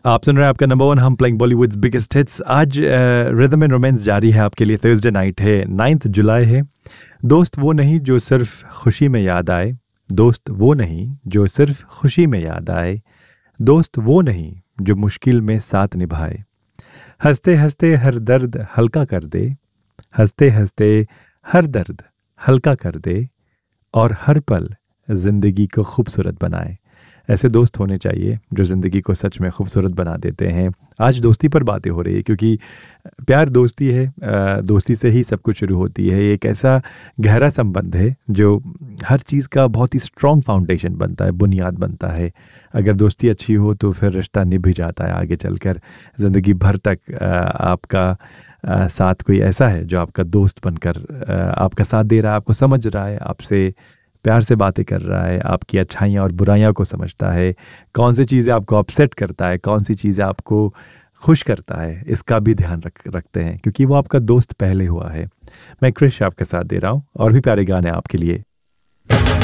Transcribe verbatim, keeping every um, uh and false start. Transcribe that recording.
आप सुन रहे हैं आपका नंबर वन हम प्लेइंग बॉलीवुड्स बिगेस्ट हिट्स। आज रिदम एंड रोमांस जारी है आपके लिए। थर्सडे नाइट है, नाइन्थ जुलाई है। दोस्त वो नहीं जो सिर्फ खुशी में याद आए, दोस्त वो नहीं जो सिर्फ खुशी में याद आए, दोस्त वो नहीं जो मुश्किल में साथ निभाए, हंसते हंसते हर दर्द हल्का कर दे, हंसते हंसते हर दर्द हल्का कर दे और हर पल जिंदगी को खूबसूरत बनाए। ऐसे दोस्त होने चाहिए जो ज़िंदगी को सच में खूबसूरत बना देते हैं। आज दोस्ती पर बातें हो रही है क्योंकि प्यार दोस्ती है, दोस्ती से ही सब कुछ शुरू होती है। एक ऐसा गहरा संबंध है जो हर चीज़ का बहुत ही स्ट्रॉन्ग फाउंडेशन बनता है, बुनियाद बनता है। अगर दोस्ती अच्छी हो तो फिर रिश्ता निभ जाता है आगे चलकर। ज़िंदगी भर तक आपका साथ कोई ऐसा है जो आपका दोस्त बनकर आपका साथ दे रहा है, आपको समझ रहा है, आपसे प्यार से बातें कर रहा है, आपकी अच्छाइयाँ और बुराइयाँ को समझता है, कौन सी चीज़ें आपको अपसेट करता है, कौन सी चीज़ें आपको खुश करता है, इसका भी ध्यान रख रखते हैं क्योंकि वो आपका दोस्त पहले हुआ है। मैं क्रिश आपके साथ दे रहा हूँ और भी प्यारे गाने आपके लिए।